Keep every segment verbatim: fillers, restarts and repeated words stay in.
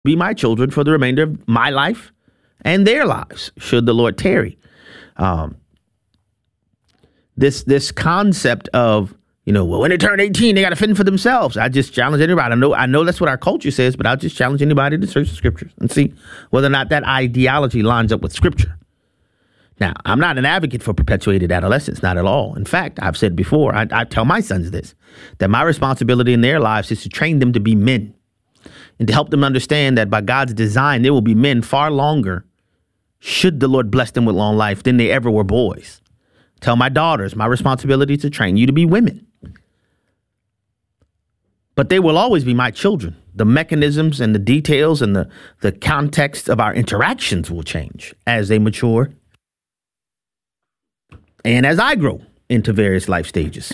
be my children for the remainder of my life and their lives, should the Lord tarry. Um, this this concept of, you know, well, when they turn eighteen, they got to fend for themselves. I just challenge anybody. I know I know that's what our culture says, but I'll just challenge anybody to search the scriptures and see whether or not that ideology lines up with scripture. Now, I'm not an advocate for perpetuated adolescence, not at all. In fact, I've said before, I, I tell my sons this, that my responsibility in their lives is to train them to be men and to help them understand that by God's design, they will be men far longer, should the Lord bless them with long life, than they ever were boys. Tell my daughters, my responsibility is to train you to be women. But they will always be my children. The mechanisms and the details and the, the context of our interactions will change as they mature and as I grow into various life stages.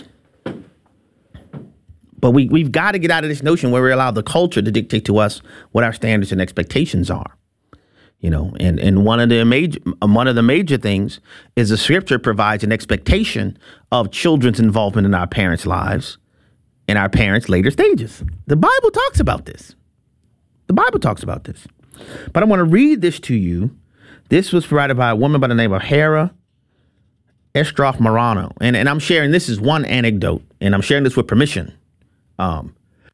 But we, we've got to get out of this notion where we allow the culture to dictate to us what our standards and expectations are. You know, and, and one of the major one of the major things is the scripture provides an expectation of children's involvement in our parents' lives in our parents' later stages. The Bible talks about this. The Bible talks about this. But I want to read this to you. This was provided by a woman by the name of Hera Estroff Marano. And, and I'm sharing this is one anecdote, and I'm sharing this with permission. Um,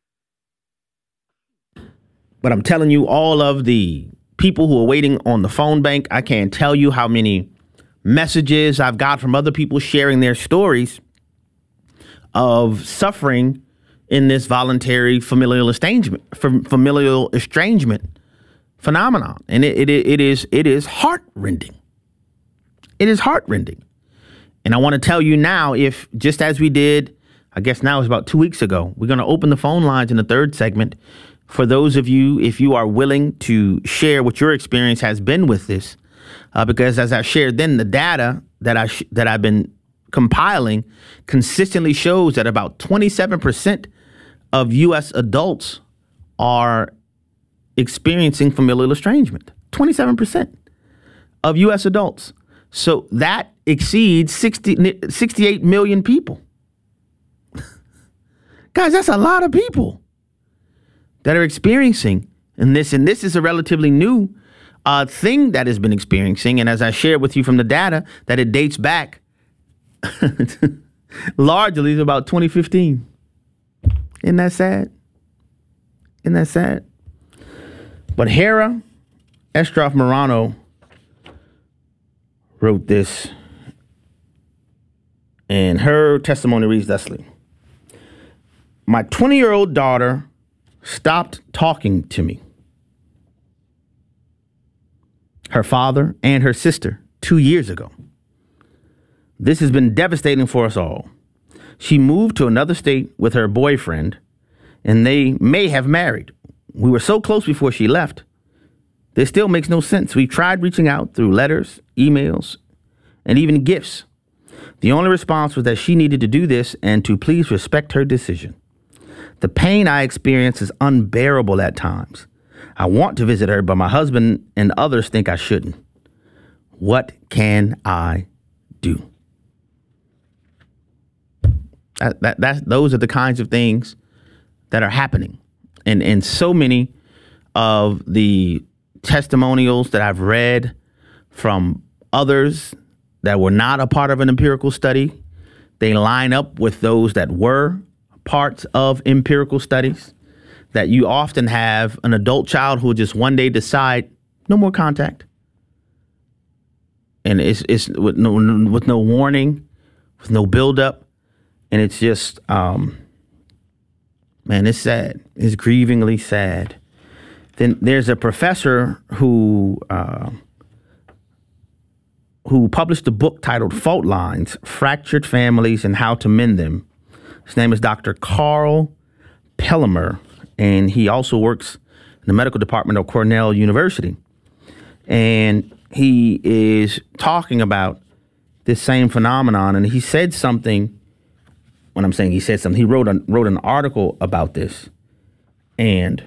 but I'm telling you, all of the people who are waiting on the phone bank, I can't tell you how many messages I've got from other people sharing their stories of suffering in this voluntary familial estrangement, familial estrangement phenomenon. And it, it, it is it is heartrending. It is heartrending. And I want to tell you now, if just as we did, I guess now it's about two weeks ago, we're going to open the phone lines in the third segment for those of you, if you are willing to share what your experience has been with this, uh, because as I shared then, the data that I sh- that I've been compiling consistently shows that about twenty-seven percent of U S adults are experiencing familial estrangement. twenty-seven percent of U S adults. So that exceeds sixty, sixty-eight million people. Guys, that's a lot of people that are experiencing and this. And this is a relatively new uh, thing that has been experiencing. And as I shared with you from the data, that it dates back largely to about twenty fifteen. Isn't that sad? Isn't that sad? But Hera Estroff Marano wrote this, and her testimony reads thusly. My twenty-year-old daughter stopped talking to me, her father, and her sister two years ago. This has been devastating for us all. She moved to another state with her boyfriend, and they may have married. We were so close before she left. This still makes no sense. We tried reaching out through letters, emails, and even gifts. The only response was that she needed to do this and to please respect her decision. The pain I experience is unbearable at times. I want to visit her, but my husband and others think I shouldn't. What can I do? That, that, that, those are the kinds of things that are happening. And, and so many of the testimonials that I've read from others that were not a part of an empirical study, they line up with those that were parts of empirical studies, that you often have an adult child who will just one day decide no more contact. And it's it's with no with no warning, with no buildup. And it's just, um, man, it's sad. It's grievingly sad. Then there's a professor who uh, who published a book titled Fault Lines, Fractured Families and How to Mend Them. His name is Doctor Carl Pellimer, and he also works in the medical department of Cornell University. And he is talking about this same phenomenon, and he said something. When I'm saying he said something, he wrote a, wrote an article about this, and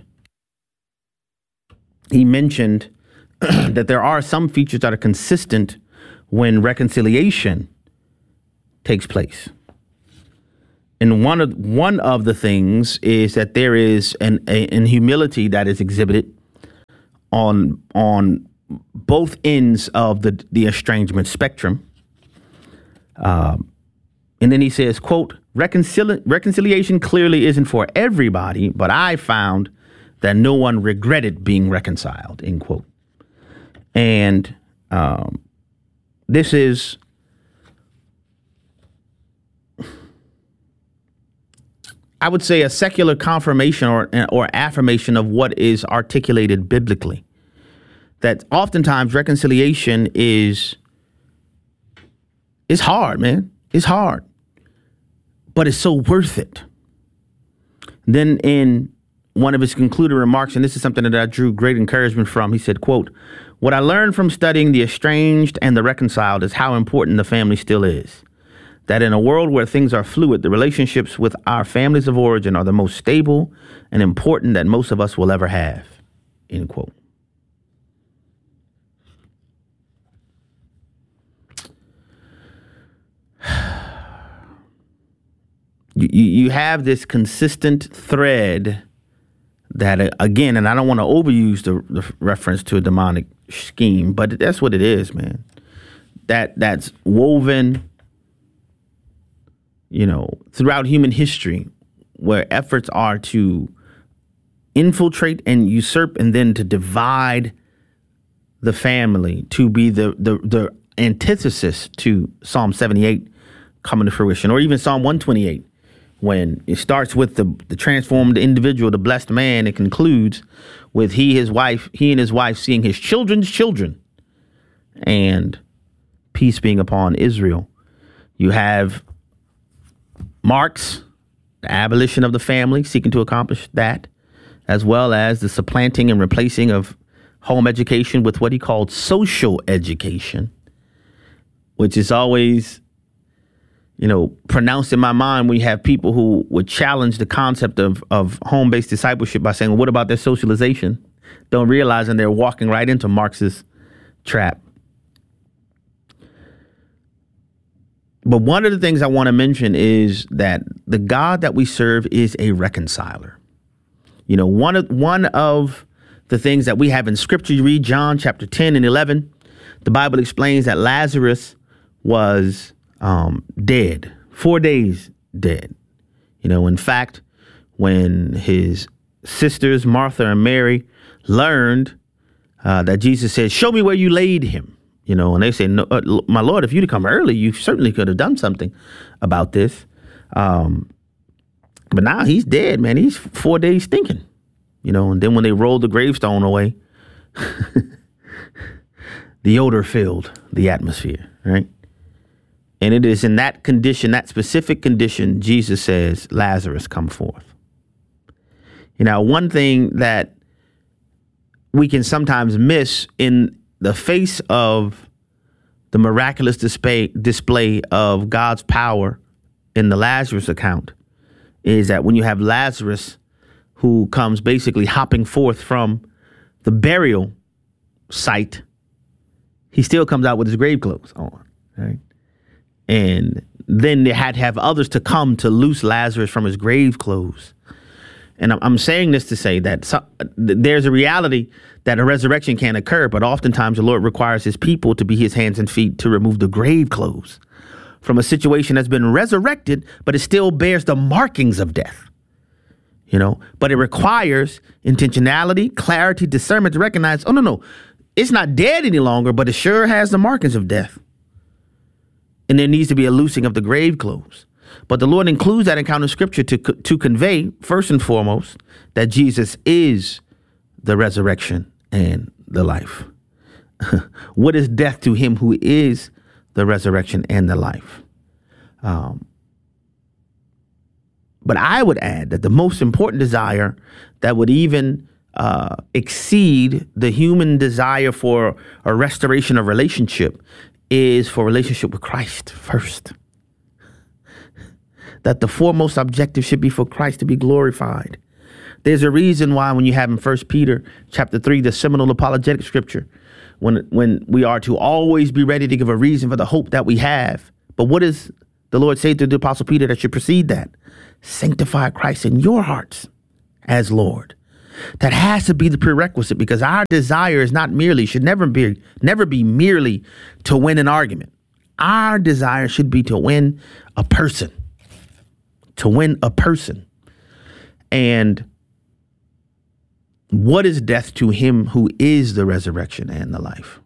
he mentioned that there are some features that are consistent when reconciliation takes place. And one of one of the things is that there is an, a, an humility that is exhibited on on both ends of the the estrangement spectrum. Um, and then he says, quote, Reconcili- reconciliation clearly isn't for everybody, but I found that no one regretted being reconciled, end quote. And um, this is I would say a secular confirmation or or affirmation of what is articulated biblically. That oftentimes reconciliation is is hard, man. It's hard. But it's so worth it. Then in one of his concluding remarks, and this is something that I drew great encouragement from, he said, quote, what I learned from studying the estranged and the reconciled is how important the family still is. That in a world where things are fluid, the relationships with our families of origin are the most stable and important that most of us will ever have, end quote. You, you have this consistent thread that, uh, again, and I don't want to overuse the, the reference to a demonic scheme, but that's what it is, man. That that's woven, you know, throughout human history, where efforts are to infiltrate and usurp and then to divide the family, to be the the, the antithesis to Psalm seventy-eight coming to fruition, or even Psalm one twenty-eight. When it starts with the, the transformed individual, the blessed man, it concludes with he, his wife, he and his wife seeing his children's children and peace being upon Israel. You have Marx, the abolition of the family, seeking to accomplish that, as well as the supplanting and replacing of home education with what he called social education, which is always, you know, pronounced in my mind when you have people who would challenge the concept of, of home-based discipleship by saying, well, what about their socialization? Don't realizing they're walking right into Marx's trap. But one of the things I want to mention is that the God that we serve is a reconciler. You know, one of one of the things that we have in Scripture, you read John chapter ten and eleven, the Bible explains that Lazarus was Um, dead, four days dead. You know, in fact, when his sisters, Martha and Mary, learned uh, that Jesus said, show me where you laid him, you know, and they said, no, uh, my Lord, if you'd have come early, you certainly could have done something about this. Um, but now he's dead, man. He's four days stinking, you know, and then when they rolled the gravestone away, the odor filled the atmosphere, right? And it is in that condition, that specific condition, Jesus says, Lazarus, come forth. You know, one thing that we can sometimes miss in the face of the miraculous display, display of God's power in the Lazarus account is that when you have Lazarus, who comes basically hopping forth from the burial site, he still comes out with his grave clothes on, right? And then they had to have others to come to loose Lazarus from his grave clothes. And I'm, I'm saying this to say that so, there's a reality that a resurrection can occur, but oftentimes the Lord requires his people to be his hands and feet to remove the grave clothes from a situation that's been resurrected, but it still bears the markings of death. You know, but it requires intentionality, clarity, discernment to recognize, oh, no, no, it's not dead any longer, but it sure has the markings of death. And there needs to be a loosing of the grave clothes. But the Lord includes that encounter in Scripture to to convey, first and foremost, that Jesus is the resurrection and the life. What is death to him who is the resurrection and the life? Um, but I would add that the most important desire that would even uh, exceed the human desire for a restoration of relationship is for relationship with Christ first. That the foremost objective should be for Christ to be glorified. There's a reason why when you have in First Peter chapter three, the seminal apologetic scripture, when when we are to always be ready to give a reason for the hope that we have. But what does the Lord say to the Apostle Peter that should precede that? Sanctify Christ in your hearts as Lord. That has to be the prerequisite, because our desire is not merely, should never be, never be merely to win an argument. Our desire should be to win a person, to win a person. And what is death to him who is the resurrection and the life?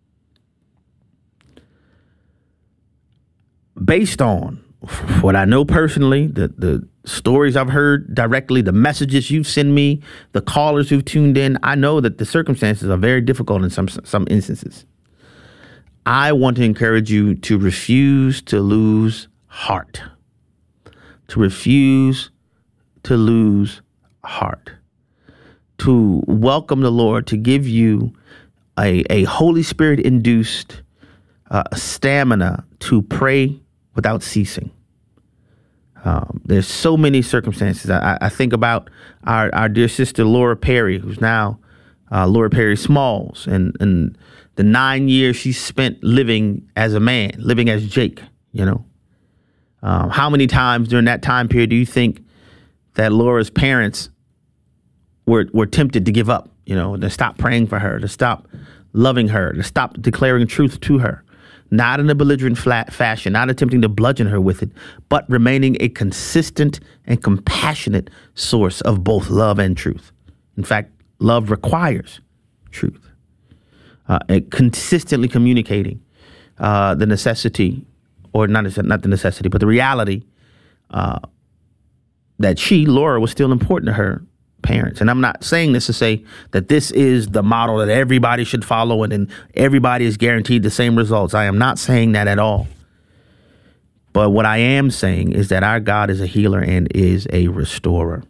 Based on what I know personally, the, the stories I've heard directly, the messages you've sent me, the callers who've tuned in, I know that the circumstances are very difficult in some some instances. I want to encourage you to refuse to lose heart, to refuse to lose heart, to welcome the Lord to give you a, a Holy Spirit induced uh, stamina to pray without ceasing. Um, there's so many circumstances. I, I think about our, our dear sister Laura Perry, who's now uh, Laura Perry Smalls, and, and the nine years she spent living as a man, living as Jake, you know. Um, how many times during that time period do you think that Laura's parents were were tempted to give up, you know, to stop praying for her, to stop loving her, to stop declaring truth to her? Not in a belligerent flat fashion, not attempting to bludgeon her with it, but remaining a consistent and compassionate source of both love and truth. In fact, love requires truth. Uh, and consistently communicating uh, the necessity, or not, not the necessity, but the reality uh, that she, Laura, was still important to her parents. And I'm not saying this to say that this is the model that everybody should follow and then everybody is guaranteed the same results. I am not saying that at all. But what I am saying is that our God is a healer and is a restorer.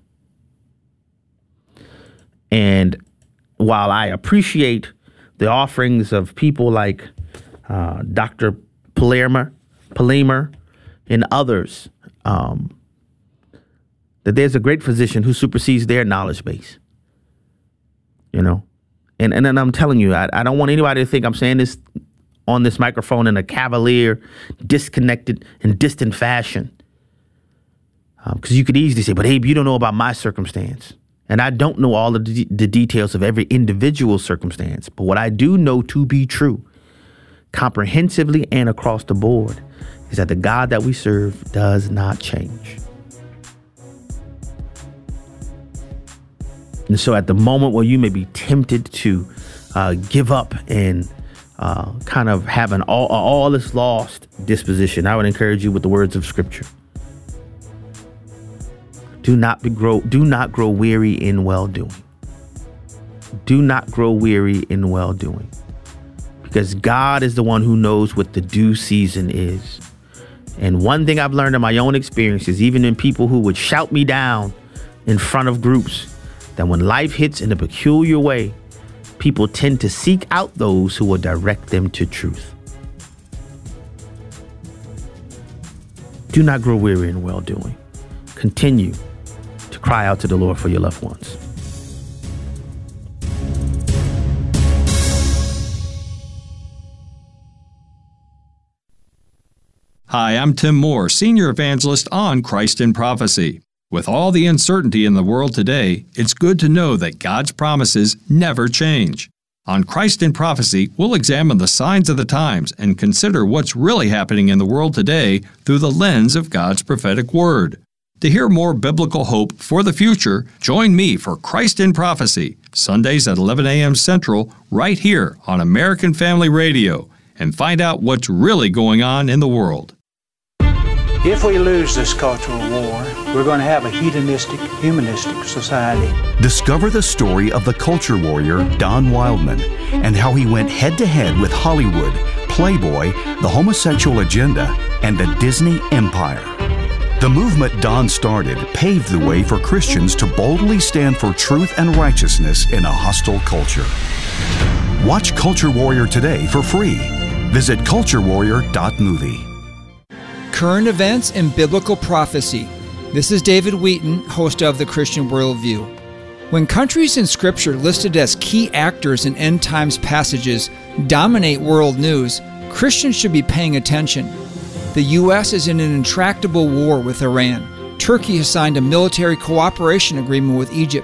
And while I appreciate the offerings of people like uh, Doctor Palermo, Palamer and others, um, that there's a great physician who supersedes their knowledge base, you know, and and, and I'm telling you, I, I don't want anybody to think I'm saying this on this microphone in a cavalier, disconnected and distant fashion, because um, you could easily say, but Abe, you don't know about my circumstance. And I don't know all of the, the details of every individual circumstance. But what I do know to be true, comprehensively and across the board, is that the God that we serve does not change. And so at the moment where you may be tempted to uh, give up and uh, kind of have an all, all is lost disposition, I would encourage you with the words of Scripture. Do not be grow. Do not grow weary in well-doing. Do not grow weary in well-doing, because God is the one who knows what the due season is. And one thing I've learned in my own experiences, even in people who would shout me down in front of groups, that when life hits in a peculiar way, people tend to seek out those who will direct them to truth. Do not grow weary in well-doing. Continue to cry out to the Lord for your loved ones. Hi, I'm Tim Moore, Senior Evangelist on Christ in Prophecy. With all the uncertainty in the world today, it's good to know that God's promises never change. On Christ in Prophecy, we'll examine the signs of the times and consider what's really happening in the world today through the lens of God's prophetic word. To hear more biblical hope for the future, join me for Christ in Prophecy, Sundays at eleven a.m. Central, right here on American Family Radio, and find out what's really going on in the world. If we lose this cultural war, we're going to have a hedonistic, humanistic society. Discover the story of the culture warrior Don Wildman and how he went head-to-head with Hollywood, Playboy, the homosexual agenda, and the Disney empire. The movement Don started paved the way for Christians to boldly stand for truth and righteousness in a hostile culture. Watch Culture Warrior today for free. Visit culture warrior dot movie. Current events and biblical prophecy. This is David Wheaton, host of The Christian Worldview. When countries in Scripture listed as key actors in end times passages dominate world news, Christians should be paying attention. The U S is in an intractable war with Iran. Turkey has signed a military cooperation agreement with Egypt.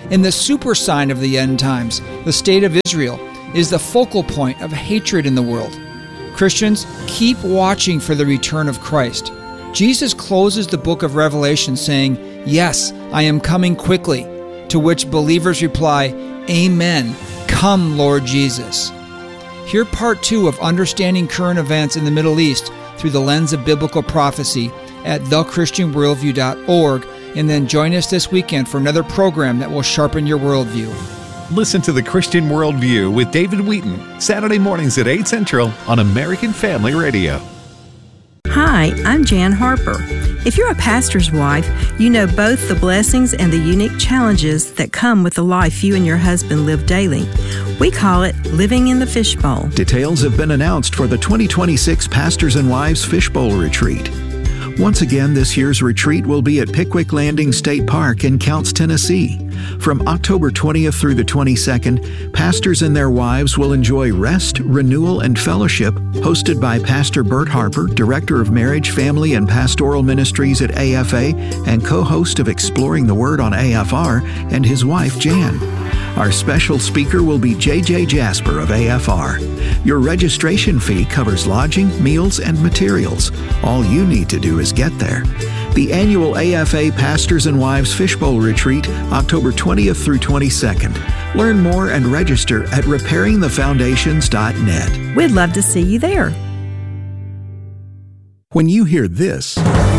And the super sign of the end times, the state of Israel, is the focal point of hatred in the world. Christians, keep watching for the return of Christ. Jesus closes the book of Revelation saying, "Yes, I am coming quickly," to which believers reply, "Amen. Come, Lord Jesus." Hear part two of Understanding Current Events in the Middle East through the lens of biblical prophecy at the christian worldview dot org, and then join us this weekend for another program that will sharpen your worldview. Listen to The Christian Worldview with David Wheaton, Saturday mornings at eight Central on American Family Radio. Hi, I'm Jan Harper. If you're a pastor's wife, you know both the blessings and the unique challenges that come with the life you and your husband live daily. We call it living in the fishbowl. Details have been announced for the twenty twenty-six Pastors and Wives Fishbowl Retreat. Once again, this year's retreat will be at Pickwick Landing State Park in Counce, Tennessee. From October twentieth through the twenty-second, pastors and their wives will enjoy rest, renewal, and fellowship, hosted by Pastor Bert Harper, Director of Marriage, Family, and Pastoral Ministries at A F A and co-host of Exploring the Word on A F R, and his wife, Jan. Our special speaker will be J J Jasper of A F R. Your registration fee covers lodging, meals, and materials. All you need to do is get there. The annual A F A Pastors and Wives Fishbowl Retreat, October twentieth through twenty-second. Learn more and register at repairing the foundations dot net. We'd love to see you there. When you hear this,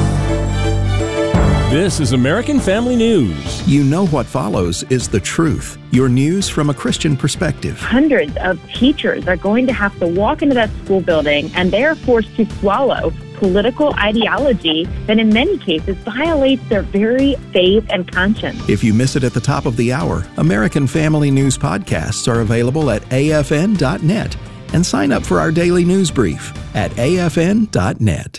this is American Family News. You know what follows is the truth. Your news from a Christian perspective. Hundreds of teachers are going to have to walk into that school building, and they are forced to swallow political ideology that in many cases violates their very faith and conscience. If you miss it at the top of the hour, American Family News podcasts are available at A F N dot net. And sign up for our daily news brief at A F N dot net.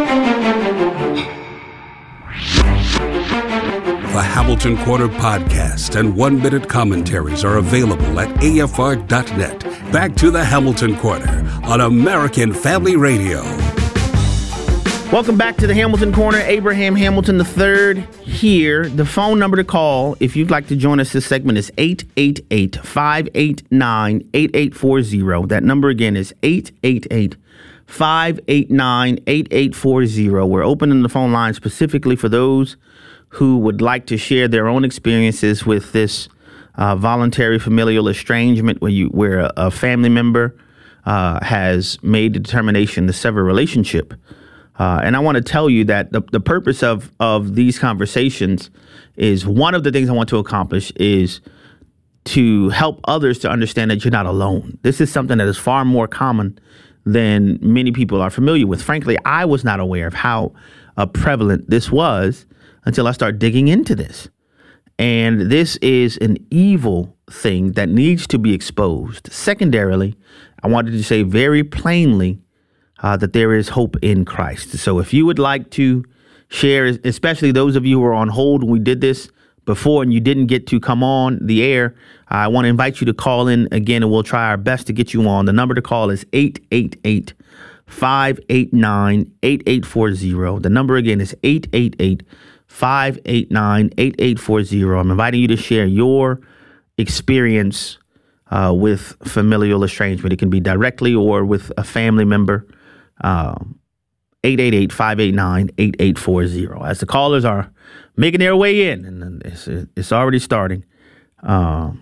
The Hamilton Corner podcast and one-minute commentaries are available at A F R dot net. Back to the Hamilton Corner on American Family Radio. Welcome back to the Hamilton Corner. Abraham Hamilton the third here. The phone number to call if you'd like to join us this segment is eight eight eight, five eight nine, eight eight four zero. That number again is eight eight eight, five eight nine, eight eight four zero. We're opening the phone line specifically for those who would like to share their own experiences with this uh, voluntary familial estrangement where you where a, a family member uh, has made the determination to sever a relationship. Uh, and I want to tell you that the, the purpose of, of these conversations is one of the things I want to accomplish is to help others to understand that you're not alone. This is something that is far more common than many people are familiar with. Frankly, I was not aware of how uh, prevalent this was until I started digging into this. And this is an evil thing that needs to be exposed. Secondarily, I wanted to say very plainly Uh, that there is hope in Christ. So if you would like to share, especially those of you who are on hold when we did this before and you didn't get to come on the air, I want to invite you to call in again and we'll try our best to get you on. The number to call is eight eight eight, five eight nine, eight eight four zero. The number again is eight eight eight, five eight nine, eight eight four zero. I'm inviting you to share your experience uh, with familial estrangement. It can be directly or with a family member. Um, eight eight eight, five eight nine, eight eight four zero. As the callers are making their way in, and it's, it's already starting. Um,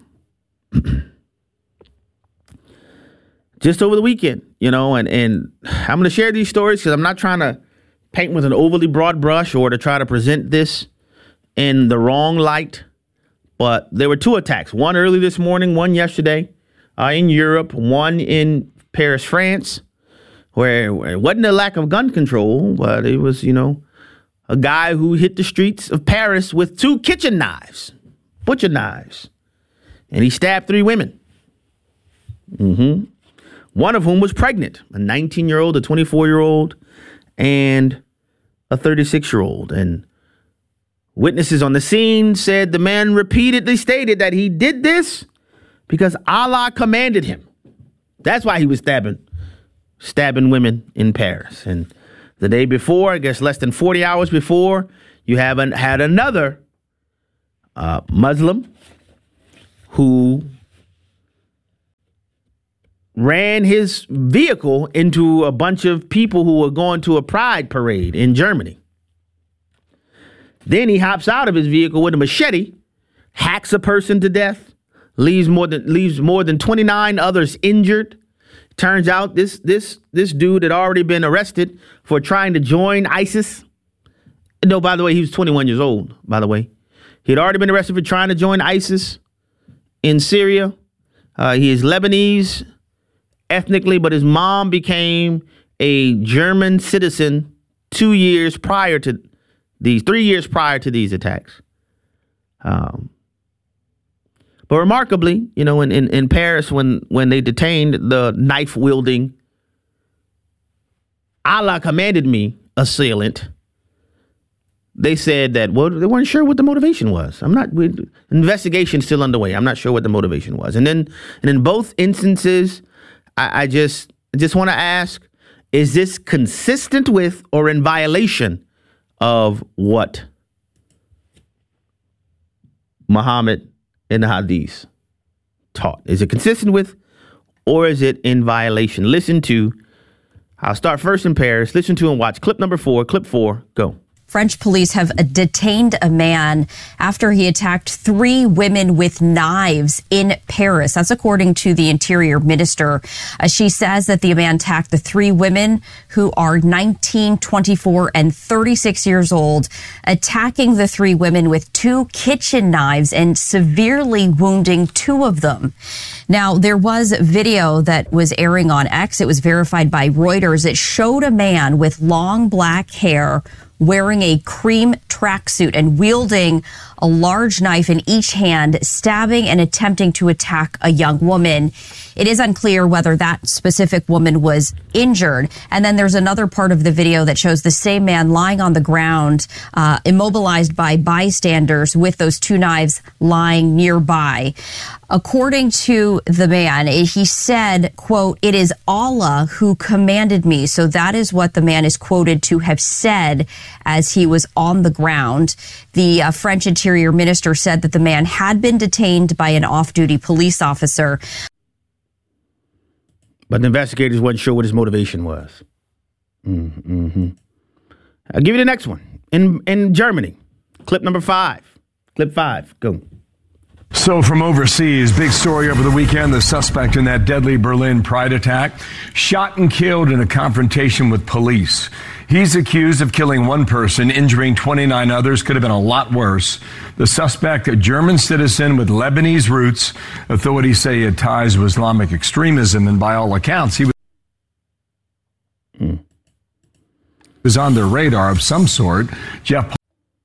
just over the weekend, you know, and, and I'm going to share these stories because I'm not trying to paint with an overly broad brush or to try to present this in the wrong light. But there were two attacks, one early this morning, one yesterday uh, in Europe, one in Paris, France. Where, where it wasn't a lack of gun control, but it was, you know, a guy who hit the streets of Paris with two kitchen knives, butcher knives, and he stabbed three women. Mm-hmm. One of whom was pregnant, a nineteen-year-old, a twenty-four-year-old, and a thirty-six-year-old. And witnesses on the scene said the man repeatedly stated that he did this because Allah commanded him. That's why he was stabbing. stabbing women in Paris. And the day before, I guess less than forty hours before, you haven't had another uh, Muslim who ran his vehicle into a bunch of people who were going to a pride parade in Germany. Then he hops out of his vehicle with a machete, hacks a person to death, leaves more than leaves more than twenty-nine others injured. Turns out this this this dude had already been arrested for trying to join ISIS. No, by the way, he was twenty-one years old, by the way. He had already been arrested for trying to join ISIS in Syria. Uh, he is Lebanese ethnically, but his mom became a German citizen two years prior to these, three years prior to these attacks. Um, but remarkably, you know, in, in, in Paris, when, when they detained the knife-wielding, Allah commanded me assailant, they said that, well, they weren't sure what the motivation was. I'm not, we, investigation still underway. I'm not sure what the motivation was. And then, and in both instances, I, I just, just want to ask, is this consistent with or in violation of what Muhammad in the Hadith taught? Is it consistent with, or is it in violation? Listen to, I'll start first in Paris. Listen to and watch clip number four. Clip four, go. French police have detained a man after he attacked three women with knives in Paris. That's according to the interior minister. Uh, she says that the man attacked the three women who are nineteen, twenty-four, and thirty-six years old, attacking the three women with two kitchen knives and severely wounding two of them. Now, there was video that was airing on X. It was verified by Reuters. It showed a man with long black hair wearing a cream tracksuit and wielding a large knife in each hand, stabbing and attempting to attack a young woman. It is unclear whether that specific woman was injured. And then there's another part of the video that shows the same man lying on the ground, uh, immobilized by bystanders with those two knives lying nearby. According to the man, he said, quote, "It is Allah who commanded me." So that is what the man is quoted to have said as he was on the ground. The uh, French Interior Minister said that the man had been detained by an off-duty police officer. But the investigators wasn't sure what his motivation was. Mm-hmm. I'll give you the next one. In in Germany, clip number five. Clip five, go. So from overseas, big story over the weekend, the suspect in that deadly Berlin Pride attack shot and killed in a confrontation with police. He's accused of killing one person, injuring twenty-nine others. Could have been a lot worse. The suspect, a German citizen with Lebanese roots. Authorities say he had ties to Islamic extremism, and by all accounts, he was, hmm. was on their radar of some sort. Jeff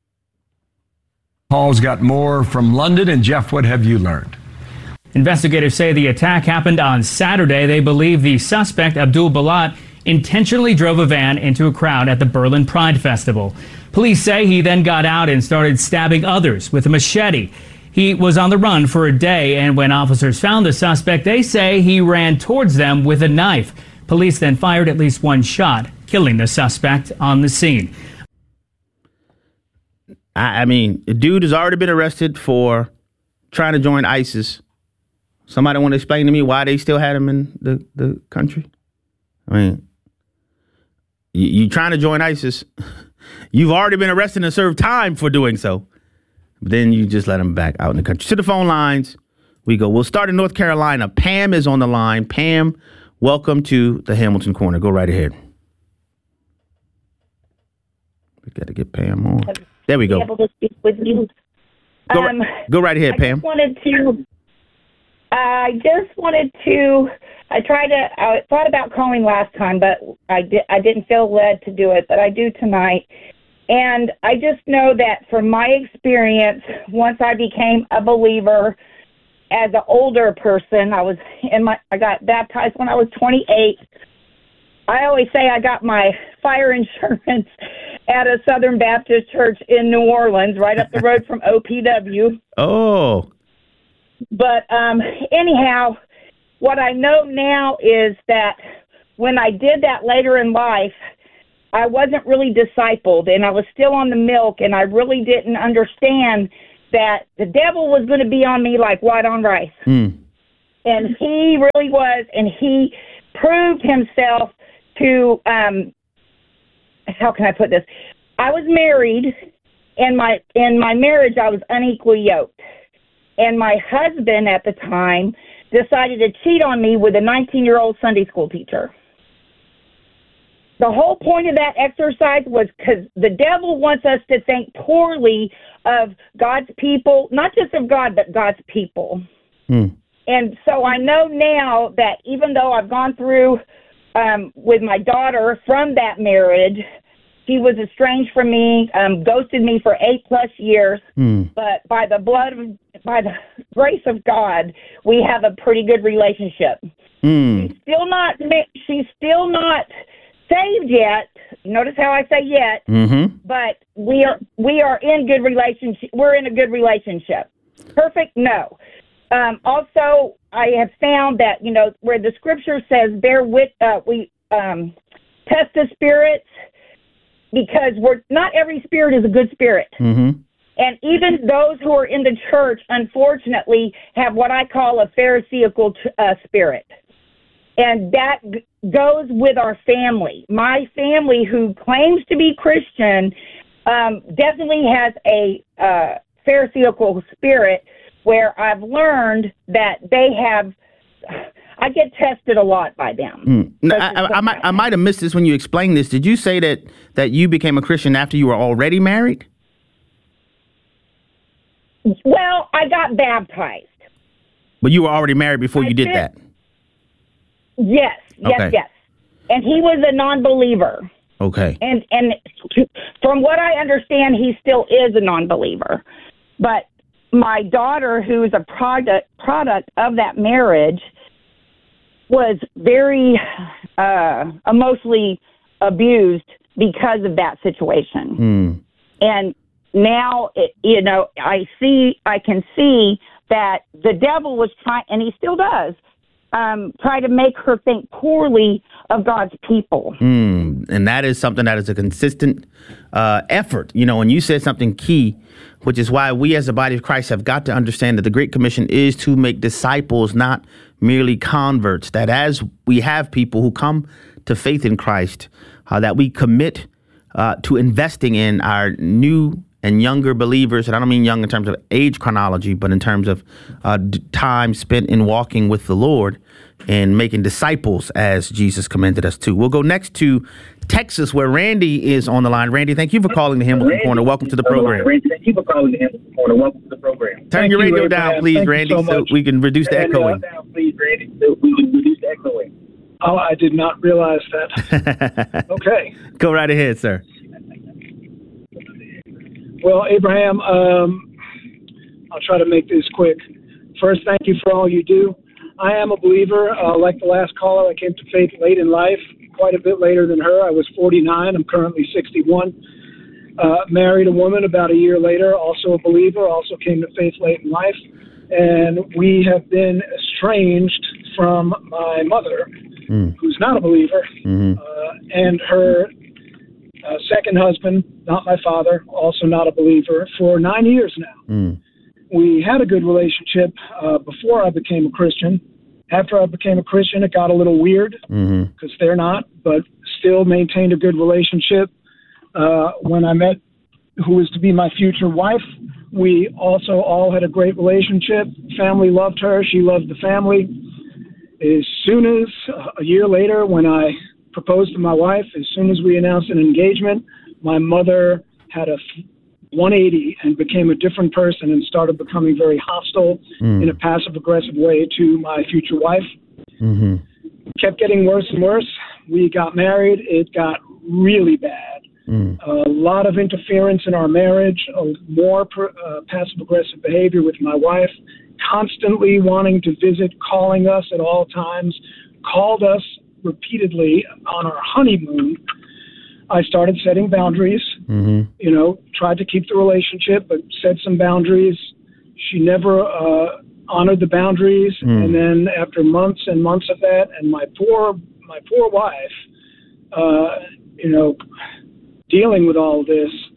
Paul's got more from London. And Jeff, what have you learned? Investigators say the attack happened on Saturday. They believe the suspect, Abdul Balat, intentionally drove a van into a crowd at the Berlin Pride Festival. Police say he then got out and started stabbing others with a machete. He was on the run for a day, and when officers found the suspect, they say he ran towards them with a knife. Police then fired at least one shot, killing the suspect on the scene. I mean, the dude has already been arrested for trying to join ISIS. Somebody want to explain to me why they still had him in the, the country? I mean, you, you trying to join ISIS. You've already been arrested and served time for doing so. But then you just let him back out in the country. To the phone lines we go. We'll start in North Carolina. Pam is on the line. Pam, welcome to the Hamilton Corner. Go right ahead. We got to get Pam on. There we go. Able to speak with you. Go, um, go right ahead, I Pam. Just wanted to. I just wanted to. I tried to. I thought about calling last time, but I did. I didn't feel led to do it, but I do tonight. And I just know that from my experience, once I became a believer as an older person, I was in my. I got baptized when I was twenty-eight. I always say I got my fire insurance at a Southern Baptist church in New Orleans, right up the road from O P W. Oh. But um, anyhow, what I know now is that when I did that later in life, I wasn't really discipled, and I was still on the milk, and I really didn't understand that the devil was going to be on me like white on rice. Mm. And he really was, and he proved himself to, um, how can I put this? I was married, and my in my marriage I was unequally yoked. And my husband at the time decided to cheat on me with a nineteen-year-old Sunday school teacher. The whole point of that exercise was because the devil wants us to think poorly of God's people, not just of God, but God's people. Mm. And so I know now that even though I've gone through um, with my daughter from that marriage, he was estranged from me, um, ghosted me for eight plus years. Mm. But by the blood of, by the grace of God, we have a pretty good relationship. Mm. She's still not. She's still not saved yet. Notice how I say yet. Mm-hmm. But we are we are in good relationship. We're in a good relationship. Perfect? No. Um, also, I have found that, you know, where the scripture says, bear with, uh, we um, test the spirits, because we're not every spirit is a good spirit. Mm-hmm. And even those who are in the church, unfortunately, have what I call a Pharisaical uh, spirit. And that g- goes with our family. My family, who claims to be Christian, um, definitely has a uh, Pharisaical spirit, where I've learned that they have, I get tested a lot by them. Mm. No, I, I, I, might, I might have missed this when you explained this. Did you say that, that you became a Christian after you were already married? Well, I got baptized. But you were already married before I you did did, that? Yes, yes, Okay. yes. And he was a non-believer. Okay. And and from what I understand, he still is a non-believer. But my daughter, who is a product product of that marriage, was very uh, emotionally abused because of that situation. Mm. And now, it, you know, I see, I can see that the devil was trying, and he still does, um, try to make her think poorly of God's people. Mm. And that is something that is a consistent uh, effort. You know, and you said something key, which is why we as the body of Christ have got to understand that the Great Commission is to make disciples, not merely converts. That as we have people who come to faith in Christ, uh, that we commit uh, to investing in our new and younger believers. And I don't mean young in terms of age chronology, but in terms of uh, d- time spent in walking with the Lord and making disciples as Jesus commanded us to. We'll go next to Texas, where Randy is on the line. Randy, thank you for calling the Hamilton Randy, Corner. Welcome to the program. Randy, thank you for calling the Hamilton Corner. Welcome to the program. Turn Thank your you, radio Abraham. down, please, Thank you Randy, so, so we can reduce the Turn it echoing. down, please, Randy, so we can reduce the echoing. Oh, I did not realize that. Okay. Go right ahead, sir. Well, Abraham, um, I'll try to make this quick. First, thank you for all you do. I am a believer. Uh, like the last caller, I came to faith late in life, quite a bit later than her. I was forty-nine. I'm currently sixty-one. Uh, married a woman about a year later, also a believer, also came to faith late in life. And we have been estranged from my mother, mm. who's not a believer, mm-hmm. uh, and her uh, second husband, not my father, also not a believer, for nine years now. Mm. We had a good relationship uh, before I became a Christian. After I became a Christian, it got a little weird because mm-hmm. they're not, but still maintained a good relationship. Uh, when I met who was to be my future wife, we also all had a great relationship. Family loved her. She loved the family. As soon as, uh, a year later, when I proposed to my wife, as soon as we announced an engagement, my mother had a one eighty and became a different person and started becoming very hostile mm. in a passive-aggressive way to my future wife. Mm-hmm. Kept getting worse and worse. We got married. It got really bad. Mm. A lot of interference in our marriage, uh, more per, uh, passive-aggressive behavior with my wife, constantly wanting to visit, calling us at all times, called us repeatedly on our honeymoon. I started setting boundaries, mm-hmm. you know, tried to keep the relationship, but set some boundaries. She never uh, honored the boundaries. Mm. And then after months and months of that, and my poor, my poor wife, uh, you know, dealing with all of this,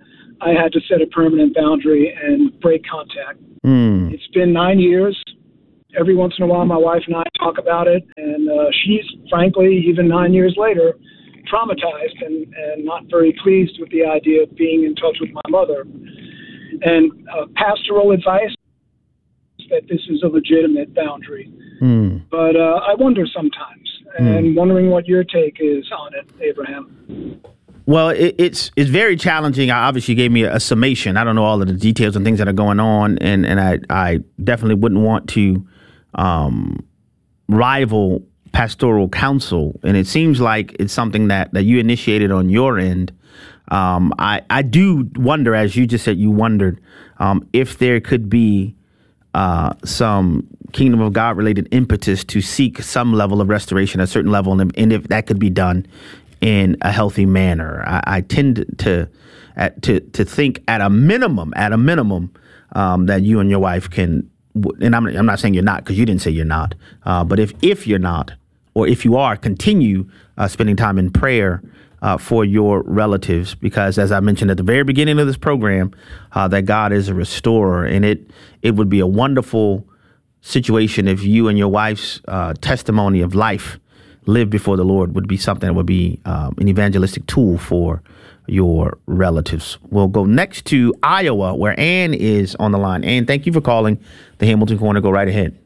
I had to set a permanent boundary and break contact. Mm. It's been nine years. Every once in a while, my wife and I talk about it, and uh, she's, frankly, even nine years later, traumatized and, and not very pleased with the idea of being in touch with my mother. And uh, pastoral advice is that this is a legitimate boundary. Mm. But uh, I wonder sometimes, and Mm. wondering what your take is on it, Abraham. Well, it, it's it's very challenging. I obviously gave me a, a summation. I don't know all of the details and things that are going on, and, and I, I definitely wouldn't want to um, rival pastoral counsel. And it seems like it's something that, that you initiated on your end. Um, I, I do wonder, as you just said, you wondered um, if there could be uh, some kingdom of God related impetus to seek some level of restoration at a certain level, and, and if that could be done in a healthy manner. I, I tend to, at, to to think at a minimum, at a minimum, um, that you and your wife can, and I'm I'm not saying you're not, because you didn't say you're not, uh, but if if you're not, or if you are, continue uh, spending time in prayer uh, for your relatives, because as I mentioned at the very beginning of this program, uh, that God is a restorer, and it it would be a wonderful situation if you and your wife's uh, testimony of life lived before the Lord would be something that would be um, an evangelistic tool for your relatives. We'll go next to Iowa, where Ann is on the line. Ann, thank you for calling the Hamilton Corner. Go right ahead.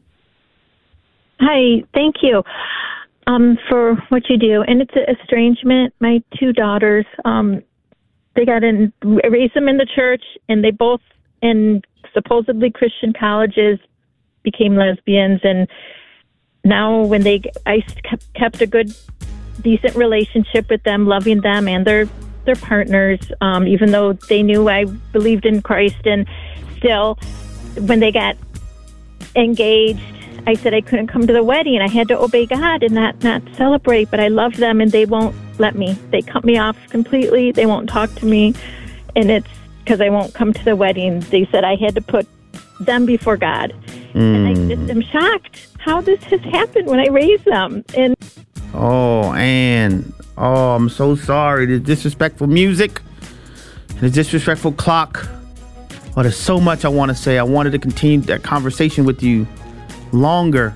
Hi, thank you um, for what you do. And it's an estrangement. My two daughters, um, they got in, I raised them in the church, and they both, in supposedly Christian colleges, became lesbians. And now when they, I kept a good, decent relationship with them, loving them and their their partners, um, even though they knew I believed in Christ. And still, when they got engaged, I said I couldn't come to the wedding. I had to obey God and not, not celebrate, but I love them, and they won't let me. They cut me off completely. They won't talk to me, and it's because I won't come to the wedding. They said I had to put them before God. Mm. And I just am shocked how this has happened when I raised them. And oh, Ann, oh, I'm so sorry. The disrespectful music and the disrespectful clock. Oh, there's so much I want to say. I wanted to continue that conversation with you longer.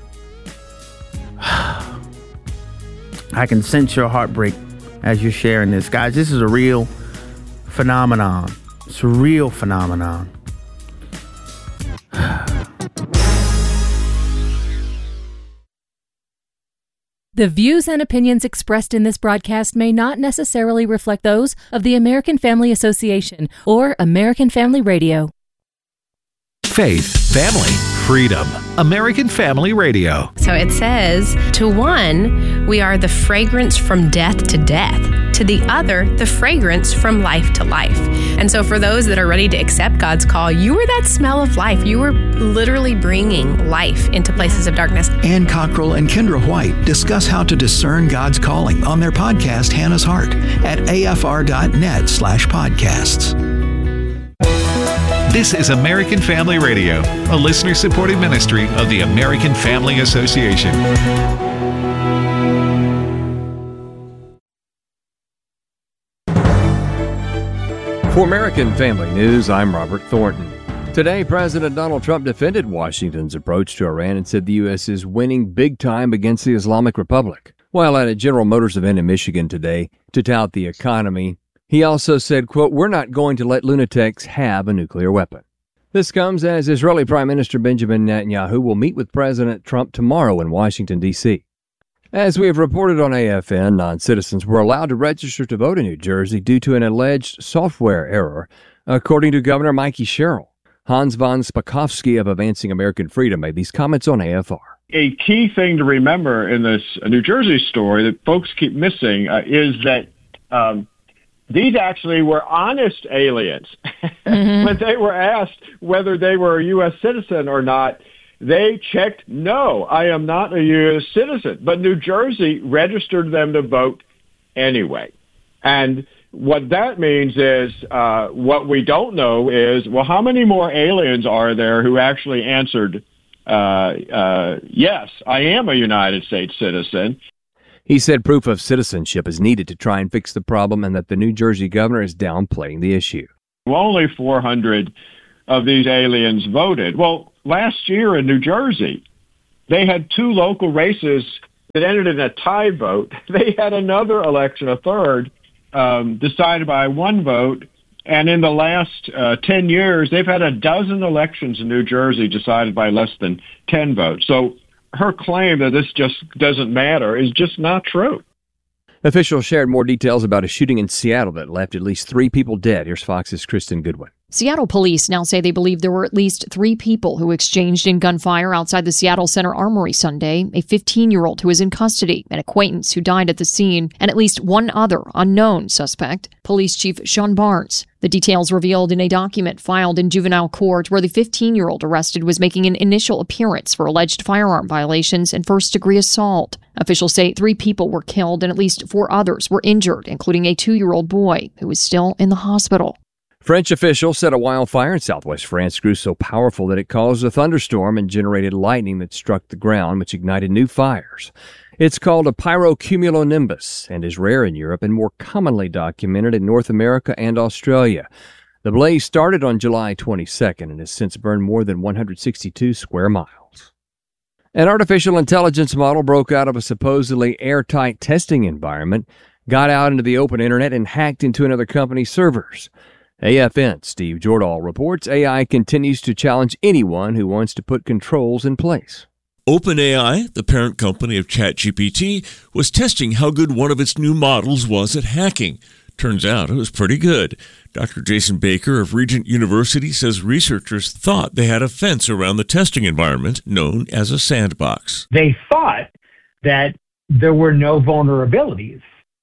I can sense your heartbreak as you're sharing this. Guys, this is a real phenomenon. It's a real phenomenon. The views and opinions expressed in this broadcast may not necessarily reflect those of the American Family Association or American Family Radio. Faith, family, freedom. American Family Radio. So it says, to one, we are the fragrance from death to death. To the other, the fragrance from life to life. And so for those that are ready to accept God's call, you are that smell of life. You are literally bringing life into places of darkness. Ann Cockrell and Kendra White discuss how to discern God's calling on their podcast, Hannah's Heart, at afr.net slash podcasts. This is American Family Radio, a listener-supported ministry of the American Family Association. For American Family News, I'm Robert Thornton. Today, President Donald Trump defended Washington's approach to Iran and said the U S is winning big time against the Islamic Republic. While at a General Motors event in Michigan today to tout the economy, he also said, quote, "We're not going to let lunatics have a nuclear weapon." This comes as Israeli Prime Minister Benjamin Netanyahu will meet with President Trump tomorrow in Washington, D C As we have reported on A F N, non-citizens were allowed to register to vote in New Jersey due to an alleged software error, according to Governor Mikey Sherrill. Hans von Spakovsky of Advancing American Freedom made these comments on A F R. A key thing to remember in this New Jersey story that folks keep missing uh, is that um, these actually were honest aliens. Mm-hmm. When they were asked whether they were a U S citizen or not, they checked, no, I am not a U S citizen. But New Jersey registered them to vote anyway. And what that means is, uh, what we don't know is, well, how many more aliens are there who actually answered, uh, uh, yes, I am a United States citizen? He said proof of citizenship is needed to try and fix the problem and that the New Jersey governor is downplaying the issue. Only four hundred of these aliens voted. Well, last year in New Jersey, they had two local races that ended in a tie vote. They had another election, a third, um, decided by one vote. And in the last uh, ten years, they've had a dozen elections in New Jersey decided by less than ten votes. So her claim that this just doesn't matter is just not true. Officials shared more details about a shooting in Seattle that left at least three people dead. Here's Fox's Kristen Goodwin. Seattle police now say they believe there were at least three people who exchanged in gunfire outside the Seattle Center Armory Sunday, a fifteen-year-old who is in custody, an acquaintance who died at the scene, and at least one other unknown suspect, Police Chief Sean Barnes. The details revealed in a document filed in juvenile court where the fifteen-year-old arrested was making an initial appearance for alleged firearm violations and first-degree assault. Officials say three people were killed and at least four others were injured, including a two-year-old boy who is still in the hospital. French officials said a wildfire in southwest France grew so powerful that it caused a thunderstorm and generated lightning that struck the ground, which ignited new fires. It's called a pyrocumulonimbus and is rare in Europe and more commonly documented in North America and Australia. The blaze started on July twenty-second and has since burned more than one hundred sixty-two square miles. An artificial intelligence model broke out of a supposedly airtight testing environment, got out into the open internet, and hacked into another company's servers. A F N's Steve Jordahl reports A I continues to challenge anyone who wants to put controls in place. OpenAI, the parent company of ChatGPT, was testing how good one of its new models was at hacking. Turns out it was pretty good. Doctor Jason Baker of Regent University says researchers thought they had a fence around the testing environment known as a sandbox. They thought that there were no vulnerabilities.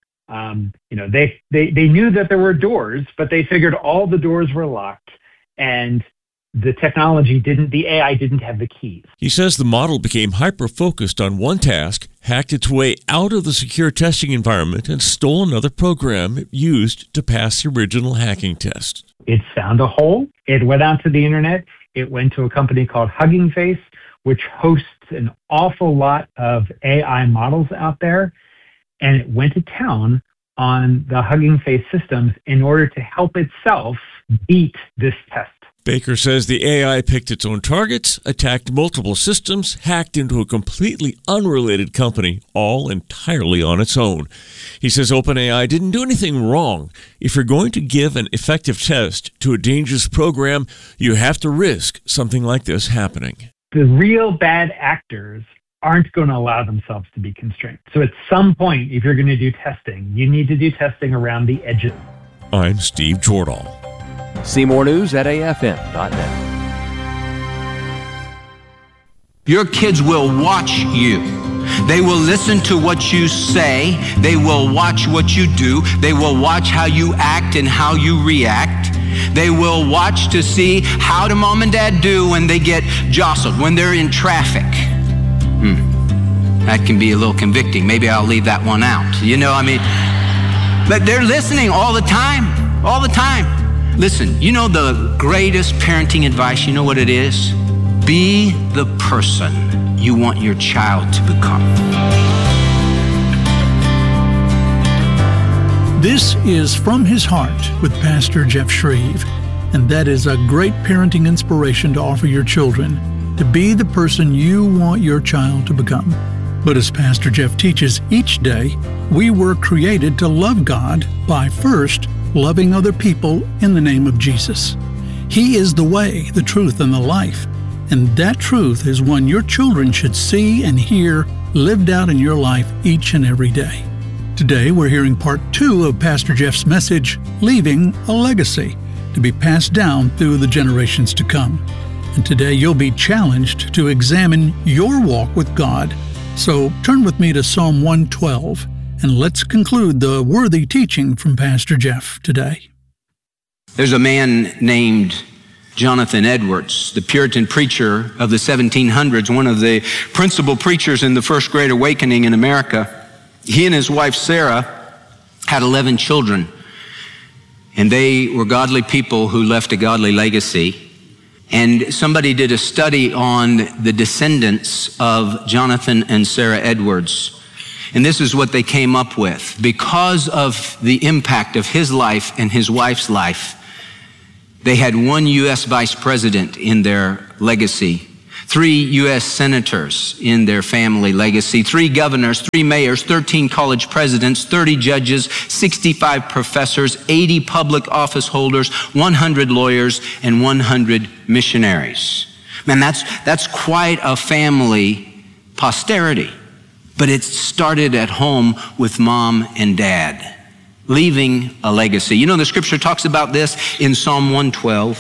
Um, you know, they, they, they knew that there were doors, but they figured all the doors were locked and the technology didn't, the A I didn't have the keys. He says the model became hyper-focused on one task, hacked its way out of the secure testing environment, and stole another program it used to pass the original hacking test. It found a hole. It went out to the internet. It went to a company called Hugging Face, which hosts an awful lot of A I models out there. And it went to town on the Hugging Face systems in order to help itself beat this test. Baker says the A I picked its own targets, attacked multiple systems, hacked into a completely unrelated company, all entirely on its own. He says OpenAI didn't do anything wrong. If you're going to give an effective test to a dangerous program, you have to risk something like this happening. The real bad actors aren't going to allow themselves to be constrained. So at some point, if you're going to do testing, you need to do testing around the edges. I'm Steve Jordahl. See more news at A F N dot net. Your kids will watch you. They will listen to what you say. They will watch what you do. They will watch how you act and how you react. They will watch to see how do mom and dad do when they get jostled, when they're in traffic. Hmm. That can be a little convicting. Maybe I'll leave that one out. You know, I mean, but they're listening all the time, all the time. Listen, you know the greatest parenting advice, you know what it is? Be the person you want your child to become. This is From His Heart with Pastor Jeff Shreve, and that is a great parenting inspiration to offer your children, to be the person you want your child to become. But as Pastor Jeff teaches each day, we were created to love God by first loving other people in the name of Jesus. He is the way, the truth, and the life. And that truth is one your children should see and hear lived out in your life each and every day. Today, we're hearing part two of Pastor Jeff's message, Leaving a Legacy, to be passed down through the generations to come. And today, you'll be challenged to examine your walk with God. So turn with me to Psalm one twelve. And let's conclude the worthy teaching from Pastor Jeff today. There's a man named Jonathan Edwards, the Puritan preacher of the seventeen hundreds, one of the principal preachers in the First Great Awakening in America. He and his wife Sarah had eleven children, and they were godly people who left a godly legacy. And somebody did a study on the descendants of Jonathan and Sarah Edwards. And this is what they came up with. Because of the impact of his life and his wife's life, They had one U S vice president in their legacy, three U S senators in their family legacy, three governors, three mayors, thirteen college presidents, thirty judges, sixty-five professors, eighty public office holders, one hundred lawyers, and one hundred missionaries. Man, that's, that's quite a family posterity. But it started at home with mom and dad, leaving a legacy. You know, the scripture talks about this in Psalm one twelve.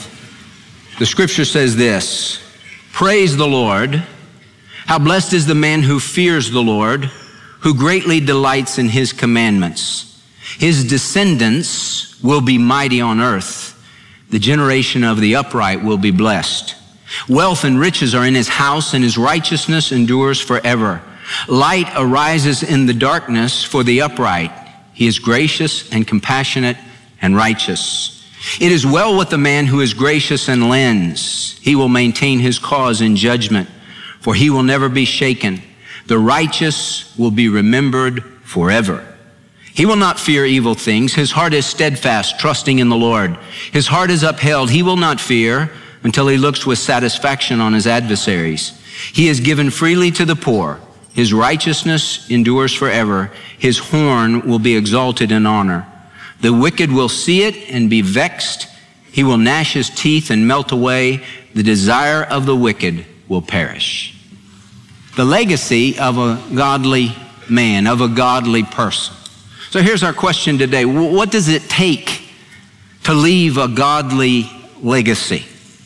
The scripture says this, "Praise the Lord. How blessed is the man who fears the Lord, who greatly delights in his commandments. His descendants will be mighty on earth. The generation of the upright will be blessed. Wealth and riches are in his house, and his righteousness endures forever. Light arises in the darkness for the upright. He is gracious and compassionate and righteous. It is well with the man who is gracious and lends. He will maintain his cause in judgment, for he will never be shaken. The righteous will be remembered forever. He will not fear evil things. His heart is steadfast, trusting in the Lord. His heart is upheld. He will not fear until he looks with satisfaction on his adversaries. He is given freely to the poor. His righteousness endures forever. His horn will be exalted in honor. The wicked will see it and be vexed. He will gnash his teeth and melt away. The desire of the wicked will perish." The legacy of a godly man, of a godly person. So here's our question today. What does it take to leave a godly legacy?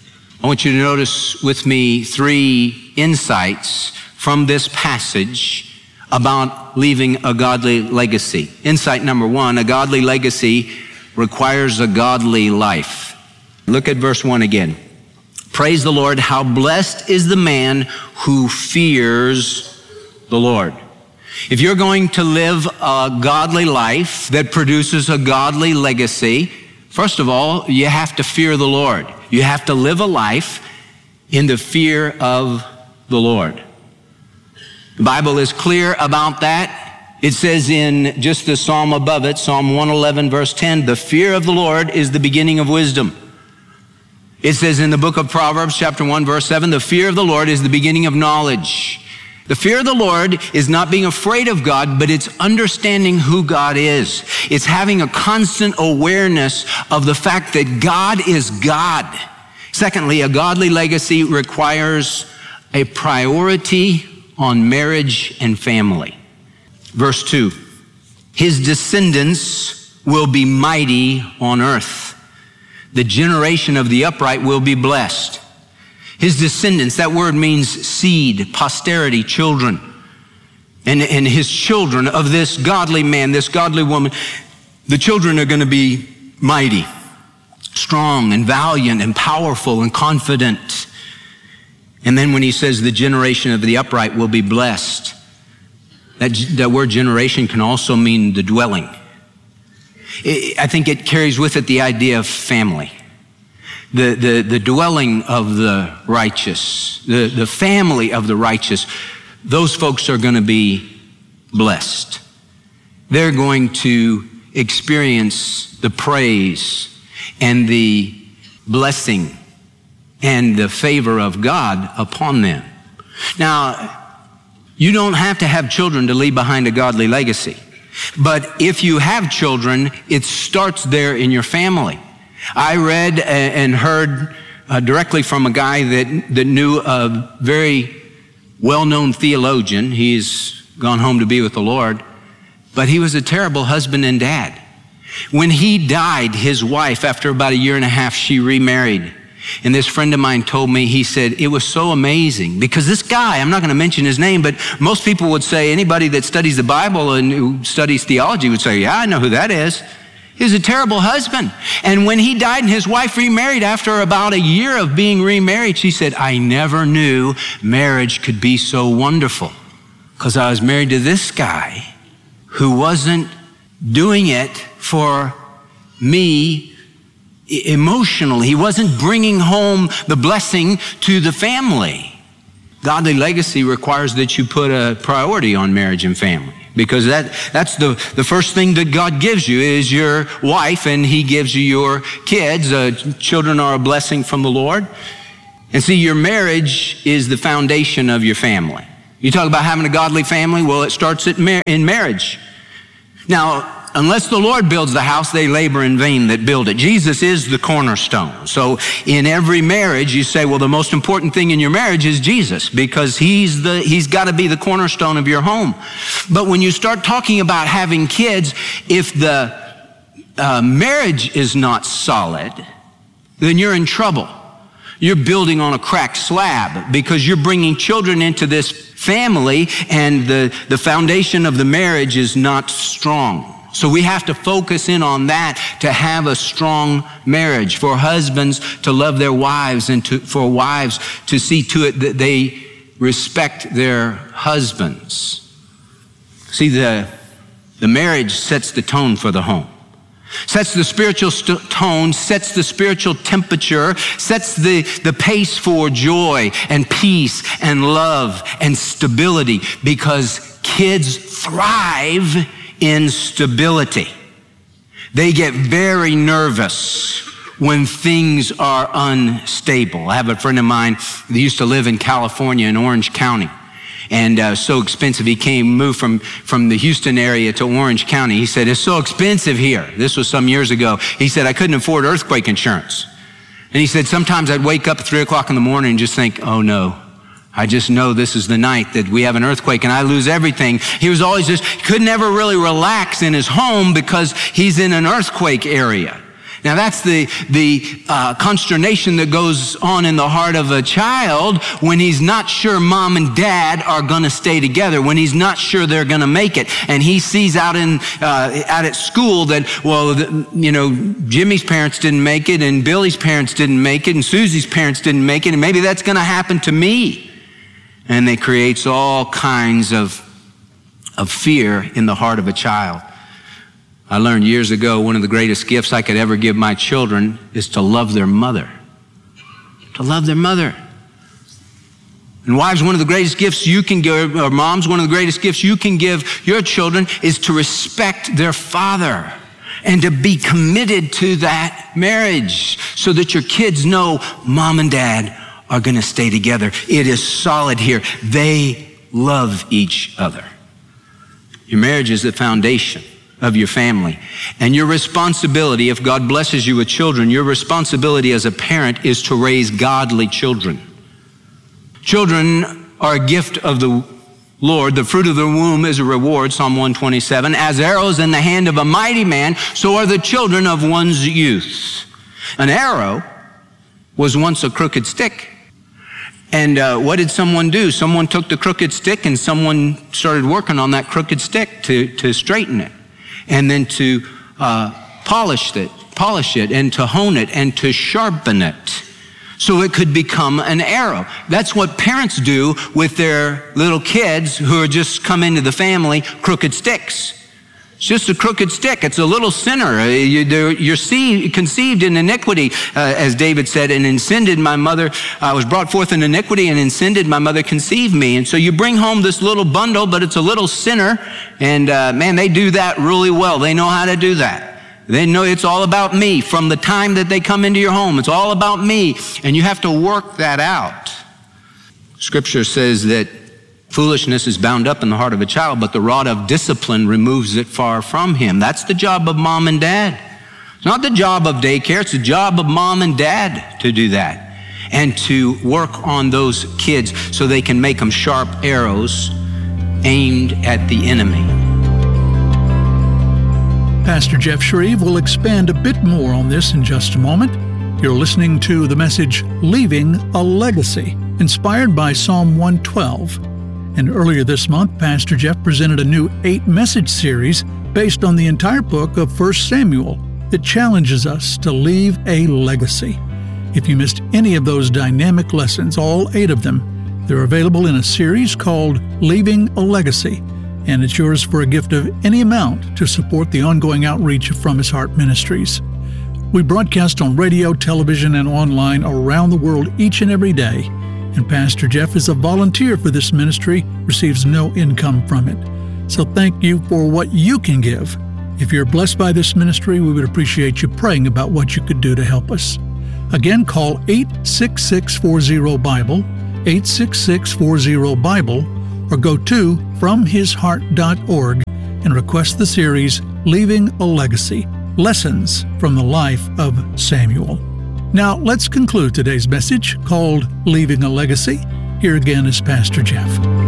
I want you to notice with me three insights from this passage about leaving a godly legacy. Insight number one, a godly legacy requires a godly life. Look at verse one again. "Praise the Lord, how blessed is the man who fears the Lord." If you're going to live a godly life that produces a godly legacy, first of all, you have to fear the Lord. You have to live a life in the fear of the Lord. The Bible is clear about that. It says in just the psalm above it, Psalm one eleven, verse ten, "The fear of the Lord is the beginning of wisdom." It says in the book of Proverbs, chapter one, verse seven, "The fear of the Lord is the beginning of knowledge." The fear of the Lord is not being afraid of God, but it's understanding who God is. It's having a constant awareness of the fact that God is God. Secondly, a godly legacy requires a priority on marriage and family. Verse two, "His descendants will be mighty on earth. The generation of the upright will be blessed." His descendants, that word means seed, posterity, children. And, and his children of this godly man, this godly woman, the children are going to be mighty, strong and valiant and powerful and confident. And then when he says the generation of the upright will be blessed, that, that word generation can also mean the dwelling. It, I think it carries with it the idea of family. The, the, the dwelling of the righteous, the, the family of the righteous, those folks are going to be blessed. They're going to experience the praise and the blessing and the favor of God upon them. Now, you don't have to have children to leave behind a godly legacy. But if you have children, it starts there in your family. I read and heard uh, directly from a guy that, that knew a very well-known theologian. He's gone home to be with the Lord, but he was a terrible husband and dad. When he died, his wife, after about a year and a half, she remarried. And this friend of mine told me, he said, it was so amazing because this guy, I'm not going to mention his name, but most people would say, anybody that studies the Bible and who studies theology would say, yeah, I know who that is. He was a terrible husband. And when he died and his wife remarried, after about a year of being remarried, she said, I never knew marriage could be so wonderful because I was married to this guy who wasn't doing it for me emotionally. He wasn't bringing home the blessing to the family. Godly legacy requires that you put a priority on marriage and family. because that, that's the, the first thing that God gives you is your wife, and he gives you your kids. Uh, children are a blessing from the Lord. And see, your marriage is the foundation of your family. You talk about having a godly family, well, it starts at mar- in marriage. Now, unless the Lord builds the house, they labor in vain that build it. Jesus is the cornerstone. So in every marriage, you say, well, the most important thing in your marriage is Jesus, because he's the he's got to be the cornerstone of your home. But when you start talking about having kids, if the uh, marriage is not solid, then you're in trouble. You're building on a cracked slab, because you're bringing children into this family, and the, the foundation of the marriage is not strong. So we have to focus in on that to have a strong marriage, for husbands to love their wives, and to, for wives to see to it that they respect their husbands. See, the, the marriage sets the tone for the home. Sets the spiritual st- tone, sets the spiritual temperature, sets the, the pace for joy and peace and love and stability, because kids thrive in stability. They get very nervous when things are unstable. I have a friend of mine that used to live in California in Orange County. And uh, so expensive. He came, moved from, from the Houston area to Orange County. He said, it's so expensive here. This was some years ago. He said, I couldn't afford earthquake insurance. And he said, sometimes I'd wake up at three o'clock in the morning and just think, oh no, I just know this is the night that we have an earthquake and I lose everything. He was always just, could never really relax in his home because he's in an earthquake area. Now that's the, the uh, consternation that goes on in the heart of a child when he's not sure mom and dad are going to stay together, when he's not sure they're going to make it. And he sees out in uh, out at school that, well, the, you know, Jimmy's parents didn't make it, and Billy's parents didn't make it, and Susie's parents didn't make it, and maybe that's going to happen to me. And it creates all kinds of, of fear in the heart of a child. I learned years ago one of the greatest gifts I could ever give my children is to love their mother. To love their mother. And wives, one of the greatest gifts you can give, or moms, one of the greatest gifts you can give your children is to respect their father and to be committed to that marriage so that your kids know mom and dad are going to stay together. It is solid here. They love each other. Your marriage is the foundation of your family. And your responsibility, if God blesses you with children, your responsibility as a parent is to raise godly children. Children are a gift of the Lord. The fruit of the womb is a reward, Psalm one twenty-seven. As arrows in the hand of a mighty man, so are the children of one's youth. An arrow was once a crooked stick. And uh, what did someone do? Someone took the crooked stick and someone started working on that crooked stick to, to straighten it. And then to uh, polish it, polish it, and to hone it, and to sharpen it, so it could become an arrow. That's what parents do with their little kids who are just come into the family, crooked sticks. It's just a crooked stick. It's a little sinner. You're conceived in iniquity, uh, as David said, and in sin did my mother, I uh, was brought forth in iniquity, and in sin did my mother conceive me. And so you bring home this little bundle, but it's a little sinner, and uh, man, they do that really well. They know how to do that. They know it's all about me from the time that they come into your home. It's all about me, and you have to work that out. Scripture says that foolishness is bound up in the heart of a child, but the rod of discipline removes it far from him. That's the job of mom and dad. It's not the job of daycare. It's the job of mom and dad to do that and to work on those kids so they can make them sharp arrows aimed at the enemy. Pastor Jeff Shreve will expand a bit more on this in just a moment. You're listening to the message, Leaving a Legacy, inspired by Psalm one twelve. And earlier this month, Pastor Jeff presented a new eight-message series based on the entire book of First Samuel that challenges us to leave a legacy. If you missed any of those dynamic lessons, all eight of them, they're available in a series called Leaving a Legacy, and it's yours for a gift of any amount to support the ongoing outreach of From His Heart Ministries. We broadcast on radio, television, and online around the world each and every day. And Pastor Jeff is a volunteer for this ministry, receives no income from it. So thank you for what you can give. If you're blessed by this ministry, we would appreciate you praying about what you could do to help us. Again, call eight six six, four zero, Bible, eight six six, four zero, Bible, or go to from his heart dot org and request the series Leaving a Legacy, Lessons from the Life of Samuel. Now, let's conclude today's message called Leaving a Legacy. Here again is Pastor Jeff.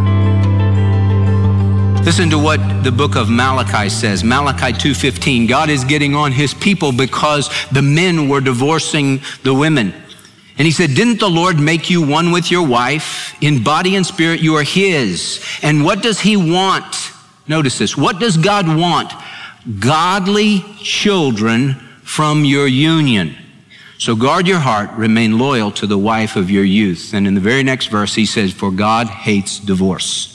Listen to what the book of Malachi says. Malachi two fifteen. God is getting on his people because the men were divorcing the women. And he said, didn't the Lord make you one with your wife? In body and spirit, you are his. And what does he want? Notice this. What does God want? Godly children from your union. So guard your heart, remain loyal to the wife of your youth. And in the very next verse, he says, for God hates divorce.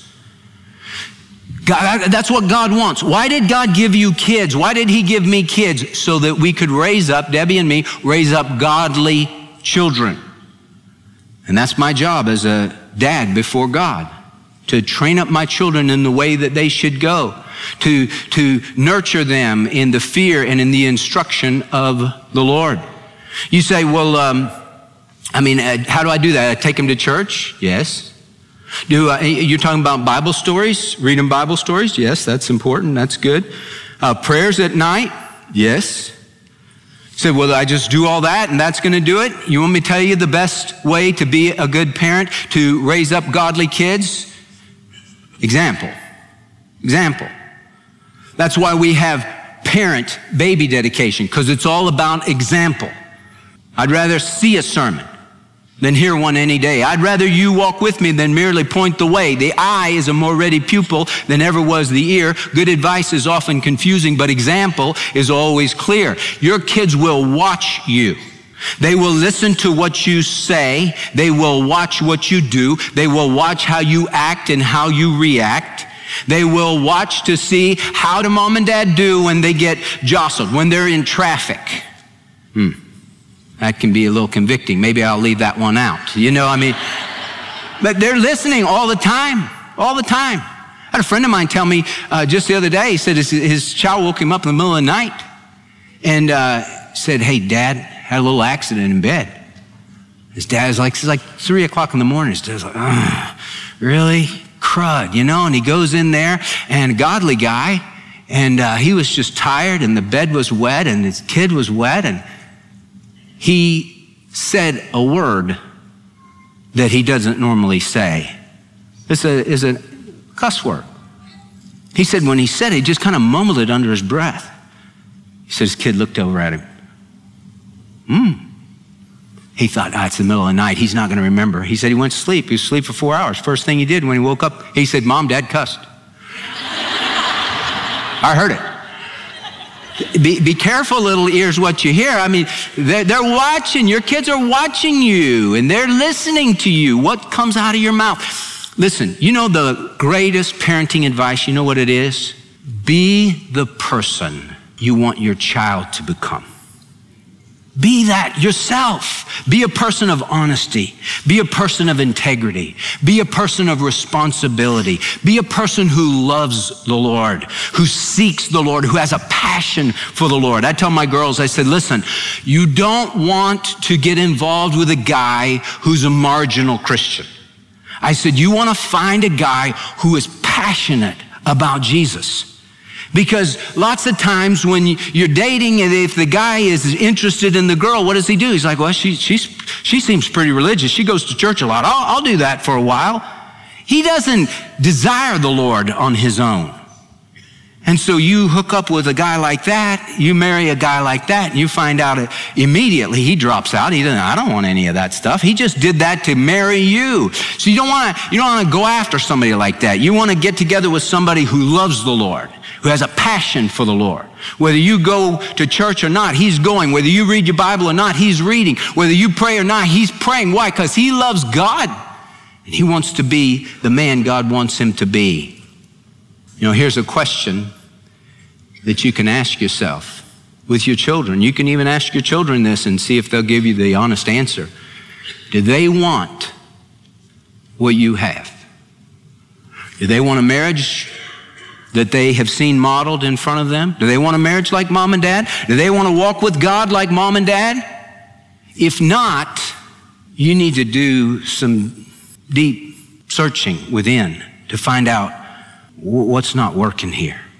God, that's what God wants. Why did God give you kids? Why did he give me kids? So that we could raise up, Debbie and me, raise up godly children. And that's my job as a dad before God, to train up my children in the way that they should go, to, to nurture them in the fear and in the instruction of the Lord. You say, well, um, I mean, uh, how do I do that? I take them to church? Yes. Do uh, you're talking about Bible stories, reading Bible stories? Yes, that's important. That's good. Uh, prayers at night? Yes. Say, well, I just do all that and that's going to do it? You want me to tell you the best way to be a good parent, to raise up godly kids? Example. Example. That's why we have parent baby dedication, because it's all about example. I'd rather see a sermon than hear one any day. I'd rather you walk with me than merely point the way. The eye is a more ready pupil than ever was the ear. Good advice is often confusing, but example is always clear. Your kids will watch you. They will listen to what you say. They will watch what you do. They will watch how you act and how you react. They will watch to see how do mom and dad do when they get jostled, when they're in traffic. Hmm. That can be a little convicting. Maybe I'll leave that one out. You know, I mean, but they're listening all the time, all the time. I had a friend of mine tell me uh, just the other day, he said his, his child woke him up in the middle of the night and uh, said, hey, Dad, had a little accident in bed. His dad is like, it's like three o'clock in the morning. His dad's like, oh, really? Crud, you know? And he goes in there, and a godly guy, and uh, he was just tired, and the bed was wet, and his kid was wet, and he said a word that he doesn't normally say. It's a, it's a cuss word. He said when he said it, he just kind of mumbled it under his breath. He said his kid looked over at him. Hmm. He thought, ah, it's the middle of the night. He's not going to remember. He said he went to sleep. He was asleep for four hours. First thing he did when he woke up, he said, Mom, Dad cussed. I heard it. Be, be careful, little ears, what you hear. I mean, they're, they're watching. Your kids are watching you, and they're listening to you. What comes out of your mouth? Listen, you know the greatest parenting advice, you know what it is? Be the person you want your child to become. Be that yourself. Be a person of honesty. Be a person of integrity. Be a person of responsibility. Be a person who loves the Lord, who seeks the Lord, who has a passion for the Lord. I tell my girls, I said, listen, you don't want to get involved with a guy who's a marginal Christian. I said, you want to find a guy who is passionate about Jesus. Because lots of times when you're dating, and if the guy is interested in the girl, what does he do? He's like, well, she, she's, she seems pretty religious. She goes to church a lot. I'll, I'll do that for a while. He doesn't desire the Lord on his own. And so you hook up with a guy like that, you marry a guy like that, and you find out immediately he drops out. He doesn't, I don't want any of that stuff. He just did that to marry you. So you don't want to, you don't want to go after somebody like that. You want to get together with somebody who loves the Lord, who has a passion for the Lord. Whether you go to church or not, he's going. Whether you read your Bible or not, he's reading. Whether you pray or not, he's praying. Why? Because he loves God. And he wants to be the man God wants him to be. You know, here's a question that you can ask yourself with your children. You can even ask your children this and see if they'll give you the honest answer. Do they want what you have? Do they want a marriage that they have seen modeled in front of them? Do they want a marriage like mom and dad? Do they want to walk with God like mom and dad? If not, you need to do some deep searching within to find out what's not working here.